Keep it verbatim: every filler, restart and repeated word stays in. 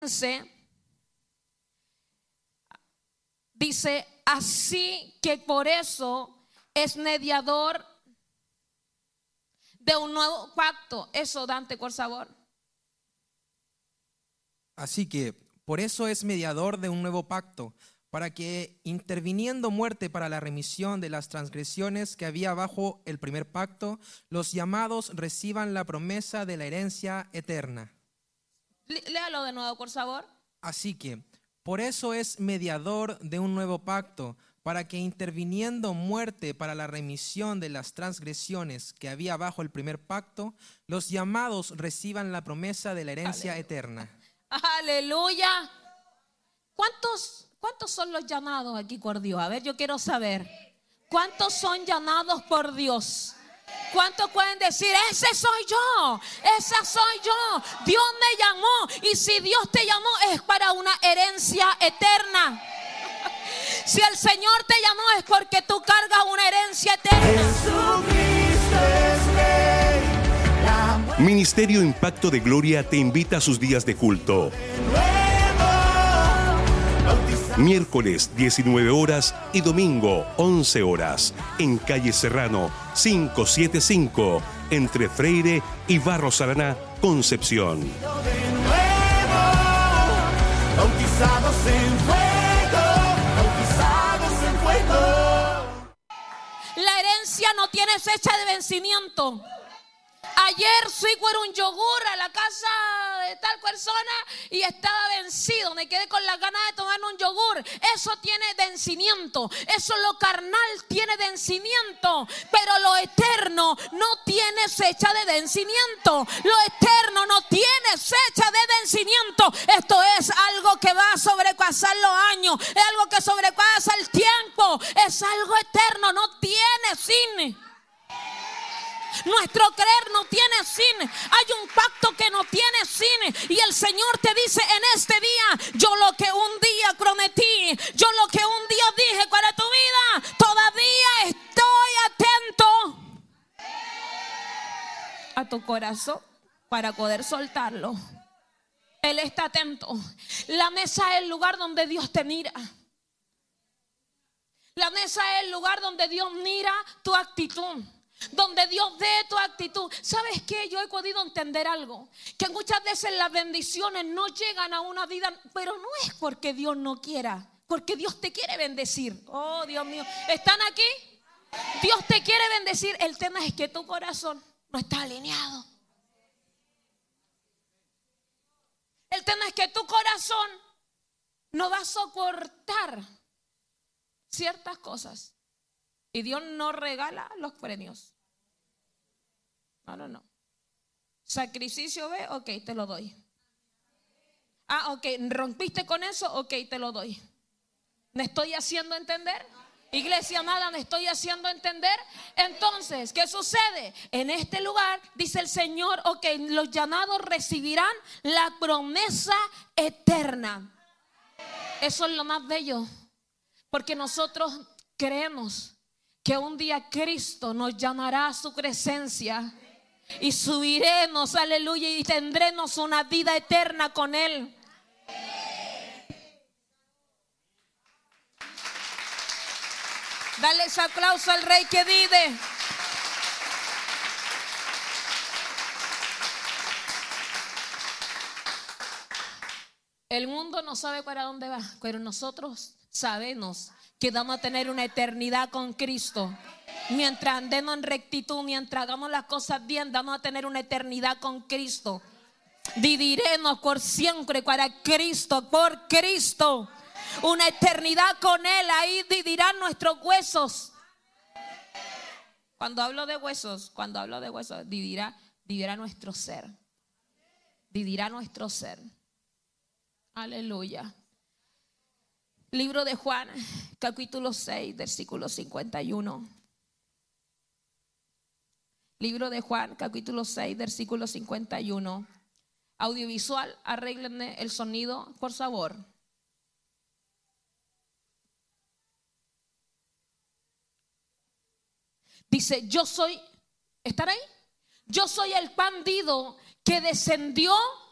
dice, así que por eso es mediador de un nuevo pacto. Eso, Dante, por favor. Así que por eso es mediador de un nuevo pacto, para que, interviniendo muerte para la remisión de las transgresiones que había bajo el primer pacto, los llamados reciban la promesa de la herencia eterna. Léalo de nuevo, por favor. Así que, por eso es mediador de un nuevo pacto, para que, interviniendo muerte para la remisión de las transgresiones que había bajo el primer pacto, los llamados reciban la promesa de la herencia Aleluya. eterna. Aleluya. ¿Cuántos, cuántos son los llamados aquí por Dios? A ver, yo quiero saber. ¿Cuántos son llamados por Dios? ¿Cuántos pueden decir, ese soy yo, esa soy yo? Dios me llamó, y si Dios te llamó es para una herencia eterna. Si el Señor te llamó es porque tú cargas una herencia eterna. Jesucristo es Rey. La Ministerio Impacto de Gloria te invita a sus días de culto. Miércoles diecinueve horas y domingo once horas en calle Serrano quinientos setenta y cinco entre Freire y Barros Araná, Concepción. de nuevo, bautizados en fuego, bautizados en fuego. La herencia no tiene fecha de vencimiento. Ayer fui por un yogur a la casa de tal persona y estaba vencido. Me quedé con las ganas de tomar un yogur. Eso tiene vencimiento. Eso, lo carnal, tiene vencimiento. Pero lo eterno no tiene fecha de vencimiento. Lo eterno no tiene fecha de vencimiento. Esto es algo que va a sobrepasar los años. Es algo que sobrepasa el tiempo. Es algo eterno. No tiene fin. Nuestro creer no tiene fin. Hay un pacto que no tiene fin. Y el Señor te dice en este día, yo lo que un día prometí, yo lo que un día dije para tu vida, todavía estoy atento a tu corazón para poder soltarlo. Él está atento. La mesa es el lugar donde Dios te mira. La mesa es el lugar donde Dios mira tu actitud, donde Dios ve tu actitud. ¿Sabes qué? Yo he podido entender algo, que muchas veces las bendiciones no llegan a una vida, pero no es porque Dios no quiera, porque Dios te quiere bendecir. Oh, Dios mío, ¿están aquí? Dios te quiere bendecir. El tema es que tu corazón no está alineado. El tema es que tu corazón no va a soportar ciertas cosas. Y Dios no regala los premios. No, no, no. Sacrificio, ve, ok, te lo doy. Ah, ok, rompiste con eso, ok, te lo doy. ¿Me estoy haciendo entender? Iglesia amada, ¿me estoy haciendo entender? Entonces, ¿qué sucede? En este lugar dice el Señor, ok, los llamados recibirán la promesa eterna. Eso es lo más bello, porque nosotros creemos que un día Cristo nos llamará a su presencia y subiremos, aleluya, y tendremos una vida eterna con Él. Dale ese aplauso al Rey que vive. El mundo no sabe para dónde va, pero nosotros sabemos que vamos a tener una eternidad con Cristo. Mientras andemos en rectitud, mientras hagamos las cosas bien, vamos a tener una eternidad con Cristo. Viviremos por siempre para Cristo, por Cristo. Una eternidad con Él. Ahí vivirán nuestros huesos. Cuando hablo de huesos, cuando hablo de huesos, vivirá, vivirá nuestro ser. Vivirá nuestro ser. Aleluya. Libro de Juan, capítulo seis, versículo cincuenta y uno. Libro de Juan, capítulo seis, versículo cincuenta y uno. Audiovisual, arréglenme el sonido, por favor. Dice, yo soy, ¿están ahí? Yo soy el pan vivo que descendió